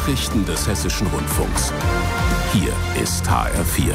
Nachrichten des Hessischen Rundfunks. Hier ist HR4.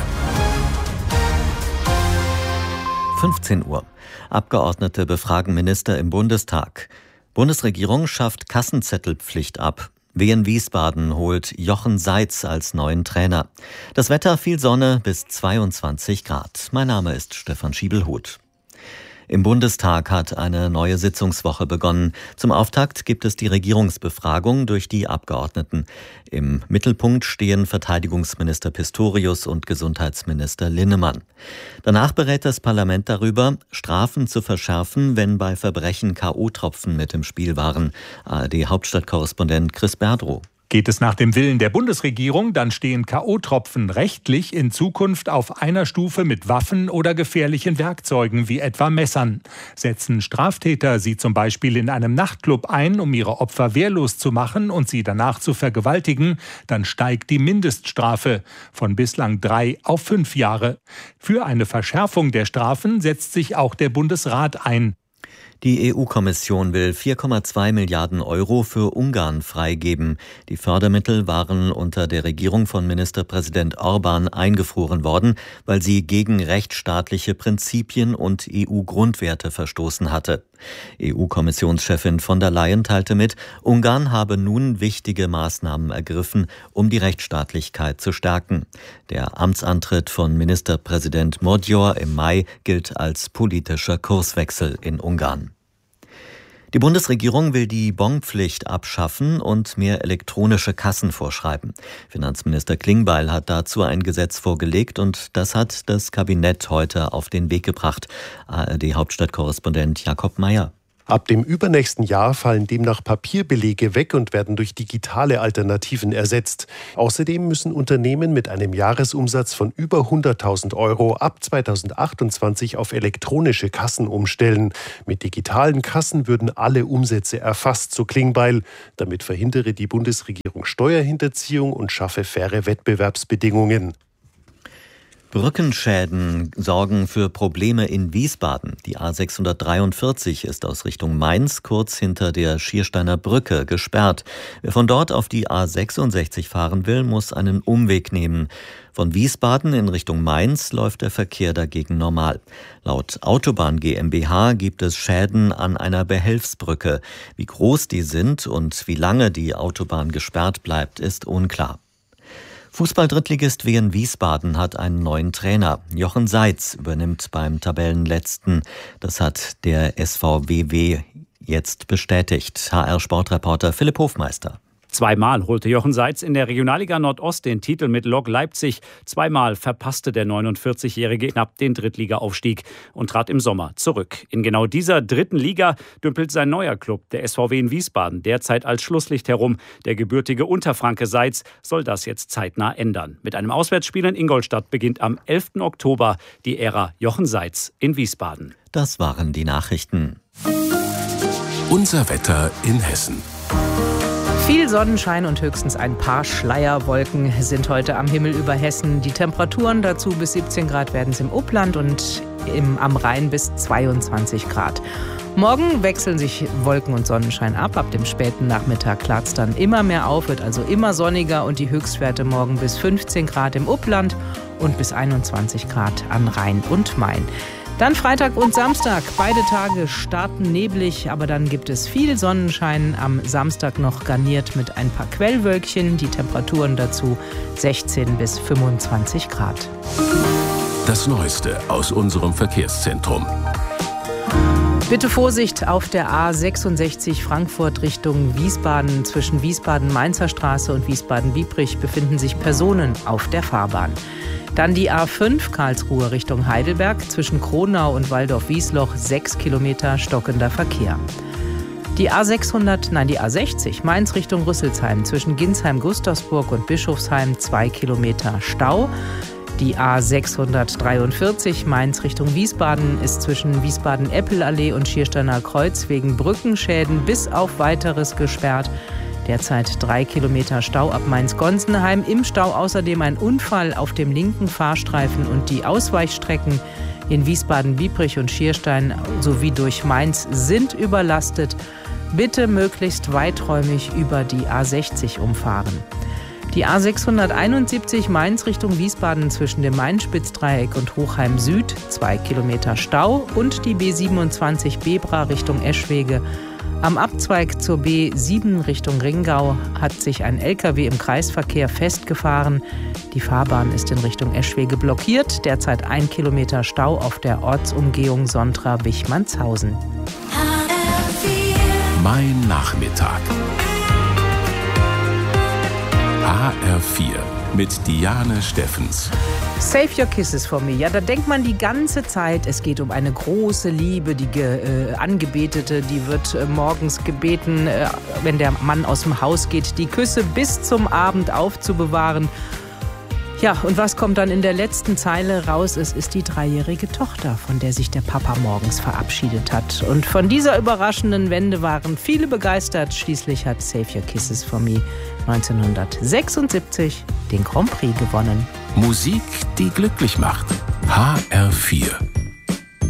15 Uhr. Abgeordnete befragen Minister im Bundestag. Bundesregierung schafft Kassenzettelpflicht ab. Wien Wiesbaden holt Jochen Seitz als neuen Trainer. Das Wetter, viel Sonne bis 22 Grad. Mein Name ist Stefan Schiebelhuth. Im Bundestag hat eine neue Sitzungswoche begonnen. Zum Auftakt gibt es die Regierungsbefragung durch die Abgeordneten. Im Mittelpunkt stehen Verteidigungsminister Pistorius und Gesundheitsminister Linnemann. Danach berät das Parlament darüber, Strafen zu verschärfen, wenn bei Verbrechen K.O.-Tropfen mit im Spiel waren. ARD-Hauptstadtkorrespondent Chris Berdrow. Geht es nach dem Willen der Bundesregierung, dann stehen K.O.-Tropfen rechtlich in Zukunft auf einer Stufe mit Waffen oder gefährlichen Werkzeugen wie etwa Messern. Setzen Straftäter sie zum Beispiel in einem Nachtclub ein, um ihre Opfer wehrlos zu machen und sie danach zu vergewaltigen, dann steigt die Mindeststrafe von bislang 3 auf 5 Jahre. Für eine Verschärfung der Strafen setzt sich auch der Bundesrat ein. Die EU-Kommission will 4,2 Milliarden Euro für Ungarn freigeben. Die Fördermittel waren unter der Regierung von Ministerpräsident Orbán eingefroren worden, weil sie gegen rechtsstaatliche Prinzipien und EU-Grundwerte verstoßen hatte. EU-Kommissionschefin von der Leyen teilte mit, Ungarn habe nun wichtige Maßnahmen ergriffen, um die Rechtsstaatlichkeit zu stärken. Der Amtsantritt von Ministerpräsident Magyar im Mai gilt als politischer Kurswechsel in Ungarn. Die Bundesregierung will die Bonpflicht abschaffen und mehr elektronische Kassen vorschreiben. Finanzminister Klingbeil hat dazu ein Gesetz vorgelegt und das hat das Kabinett heute auf den Weg gebracht. ARD-Hauptstadtkorrespondent Jakob Mayer. Ab dem übernächsten Jahr fallen demnach Papierbelege weg und werden durch digitale Alternativen ersetzt. Außerdem müssen Unternehmen mit einem Jahresumsatz von über 100.000 Euro ab 2028 auf elektronische Kassen umstellen. Mit digitalen Kassen würden alle Umsätze erfasst, so Klingbeil. Damit verhindere die Bundesregierung Steuerhinterziehung und schaffe faire Wettbewerbsbedingungen. Brückenschäden sorgen für Probleme in Wiesbaden. Die A643 ist aus Richtung Mainz kurz hinter der Schiersteiner Brücke gesperrt. Wer von dort auf die A66 fahren will, muss einen Umweg nehmen. Von Wiesbaden in Richtung Mainz läuft der Verkehr dagegen normal. Laut Autobahn GmbH gibt es Schäden an einer Behelfsbrücke. Wie groß die sind und wie lange die Autobahn gesperrt bleibt, ist unklar. Fußball-Drittligist Wien Wiesbaden hat einen neuen Trainer. Jochen Seitz übernimmt beim Tabellenletzten. Das hat der SVWW jetzt bestätigt. HR-Sportreporter Philipp Hofmeister. Zweimal holte Jochen Seitz in der Regionalliga Nordost den Titel mit Lok Leipzig. Zweimal verpasste der 49-Jährige knapp den Drittliga-Aufstieg und trat im Sommer zurück. In genau dieser dritten Liga dümpelt sein neuer Club, der SVW in Wiesbaden, derzeit als Schlusslicht herum. Der gebürtige Unterfranke Seitz soll das jetzt zeitnah ändern. Mit einem Auswärtsspiel in Ingolstadt beginnt am 11. Oktober die Ära Jochen Seitz in Wiesbaden. Das waren die Nachrichten. Unser Wetter in Hessen. Viel Sonnenschein und höchstens ein paar Schleierwolken sind heute am Himmel über Hessen. Die Temperaturen dazu bis 17 Grad werden es im Upland und am Rhein bis 22 Grad. Morgen wechseln sich Wolken und Sonnenschein ab. Ab dem späten Nachmittag klart es dann immer mehr auf, wird also immer sonniger und die Höchstwerte morgen bis 15 Grad im Upland und bis 21 Grad an Rhein und Main. Dann Freitag und Samstag. Beide Tage starten neblig, aber dann gibt es viel Sonnenschein. Am Samstag noch garniert mit ein paar Quellwölkchen. Die Temperaturen dazu 16 bis 25 Grad. Das Neueste aus unserem Verkehrszentrum. Bitte Vorsicht auf der A66 Frankfurt Richtung Wiesbaden. Zwischen Wiesbaden-Mainzer Straße und Wiesbaden-Biebrich befinden sich Personen auf der Fahrbahn. Dann die A5 Karlsruhe Richtung Heidelberg. Zwischen Kronau und Waldorf-Wiesloch 6 Kilometer stockender Verkehr. Die A60 Mainz Richtung Rüsselsheim. Zwischen Ginsheim-Gustavsburg und Bischofsheim 2 Kilometer Stau. Die A643 Mainz Richtung Wiesbaden ist zwischen Wiesbaden-Eppelallee und Schiersteiner Kreuz wegen Brückenschäden bis auf Weiteres gesperrt. Derzeit 3 Kilometer Stau ab Mainz-Gonsenheim. Im Stau außerdem ein Unfall auf dem linken Fahrstreifen und die Ausweichstrecken in Wiesbaden-Biebrich und Schierstein sowie durch Mainz sind überlastet. Bitte möglichst weiträumig über die A60 umfahren. Die A671 Mainz Richtung Wiesbaden zwischen dem Main-Spitz-Dreieck und Hochheim Süd, 2 Kilometer Stau. Und die B27 Bebra Richtung Eschwege. Am Abzweig zur B7 Richtung Ringau hat sich ein LKW im Kreisverkehr festgefahren. Die Fahrbahn ist in Richtung Eschwege blockiert. Derzeit 1 Kilometer Stau auf der Ortsumgehung Sontra-Wichmannshausen. Mein Nachmittag. HR4 mit Diane Steffens. Save Your Kisses for Me. Ja, da denkt man die ganze Zeit, es geht um eine große Liebe. Die Angebetete, die wird morgens gebeten, wenn der Mann aus dem Haus geht, die Küsse bis zum Abend aufzubewahren. Ja, und was kommt dann in der letzten Zeile raus? Es ist die 3-jährige Tochter, von der sich der Papa morgens verabschiedet hat. Und von dieser überraschenden Wende waren viele begeistert. Schließlich hat Save Your Kisses for Me 1976 den Grand Prix gewonnen. Musik, die glücklich macht. HR4.